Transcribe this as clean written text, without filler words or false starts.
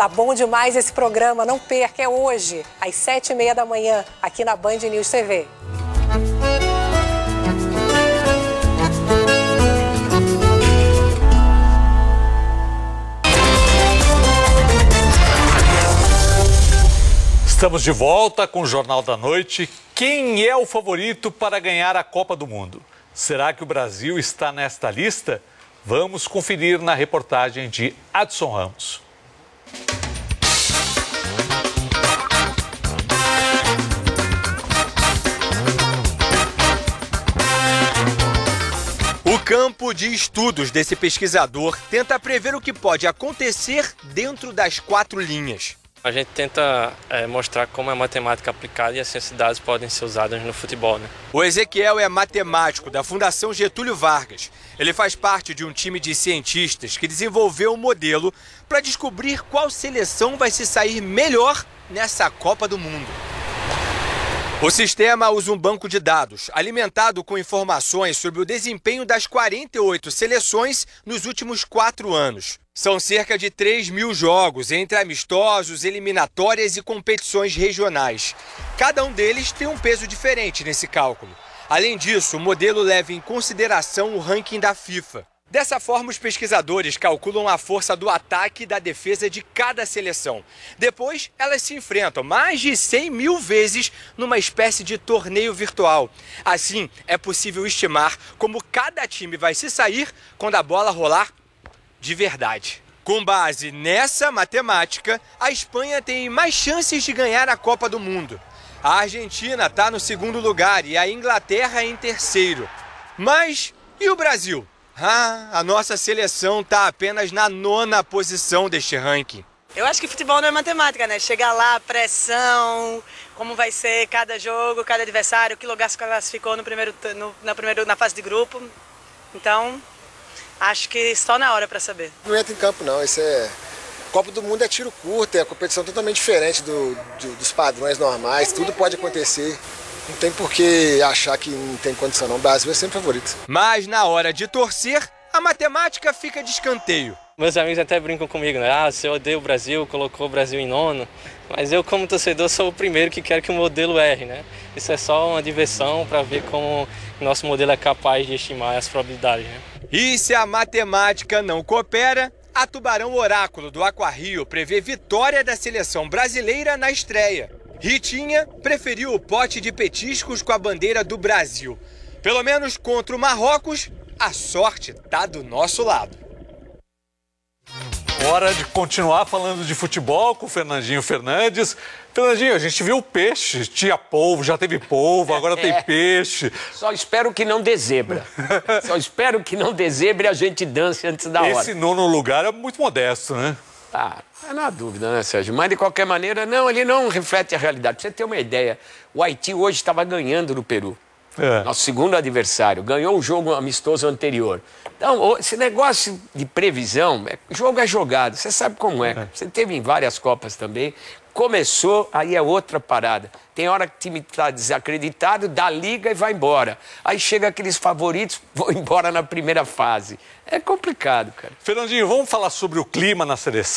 Tá bom demais esse programa, não perca, é hoje, às 7h30 da manhã, aqui na Band News TV. Estamos de volta com o Jornal da Noite. Quem é o favorito para ganhar a Copa do Mundo? Será que o Brasil está nesta lista? Vamos conferir na reportagem de Adson Ramos. O campo de estudos desse pesquisador tenta prever o que pode acontecer dentro das 4 linhas. A gente tenta mostrar como a matemática aplicada e as ciências de dados podem ser usadas no futebol, né? O Ezequiel é matemático da Fundação Getúlio Vargas. Ele faz parte de um time de cientistas que desenvolveu um modelo para descobrir qual seleção vai se sair melhor nessa Copa do Mundo. O sistema usa um banco de dados alimentado com informações sobre o desempenho das 48 seleções nos últimos 4 anos. São cerca de 3.000 jogos entre amistosos, eliminatórias e competições regionais. Cada um deles tem um peso diferente nesse cálculo. Além disso, o modelo leva em consideração o ranking da FIFA. Dessa forma, os pesquisadores calculam a força do ataque e da defesa de cada seleção. Depois, elas se enfrentam mais de 100.000 vezes numa espécie de torneio virtual. Assim, é possível estimar como cada time vai se sair quando a bola rolar de verdade. Com base nessa matemática, a Espanha tem mais chances de ganhar a Copa do Mundo. A Argentina está no 2º lugar e a Inglaterra em 3º. Mas e o Brasil? A nossa seleção está apenas na 9ª posição deste ranking. Eu acho que futebol não é matemática, né? Chegar lá, pressão, como vai ser cada jogo, cada adversário, que lugar se classificou na fase de grupo. Então, acho que só na hora para saber. Não entra em campo não, isso é... Copa do Mundo é tiro curto, é competição totalmente diferente dos padrões normais, tudo pode acontecer. Não tem por que achar que não tem condição não, o Brasil é sempre favorito. Mas na hora de torcer, a matemática fica de escanteio. Meus amigos até brincam comigo, né? Você odeia o Brasil, colocou o Brasil em 9º. Mas eu, como torcedor, sou o primeiro que quero que o modelo erre, né? Isso é só uma diversão para ver como o nosso modelo é capaz de estimar as probabilidades, né? E se a matemática não coopera, a Tubarão Oráculo do Aquarrio prevê vitória da seleção brasileira na estreia. Ritinha preferiu o pote de petiscos com a bandeira do Brasil. Pelo menos contra o Marrocos, a sorte tá do nosso lado. Hora de continuar falando de futebol com o Fernandinho Fernandes. Fernandinho, a gente viu o peixe, tinha polvo, já teve polvo, agora tem peixe. Só espero que não dê zebra. Só espero que não dê zebra e a gente dance antes da hora. Esse 9º lugar é muito modesto, né? É na dúvida, né, Sérgio? Mas, de qualquer maneira, não, ele não reflete a realidade. Pra você ter uma ideia, o Haiti hoje estava ganhando no Peru. Nosso 2º adversário. Ganhou um jogo amistoso anterior. Então, esse negócio de previsão, jogo é jogado, você sabe como é. Você teve em várias Copas também. Começou, aí é outra parada. Tem hora que o time está desacreditado, dá liga e vai embora. Aí chega aqueles favoritos, vão embora na primeira fase. É complicado, cara. Fernandinho, vamos falar sobre o clima na seleção?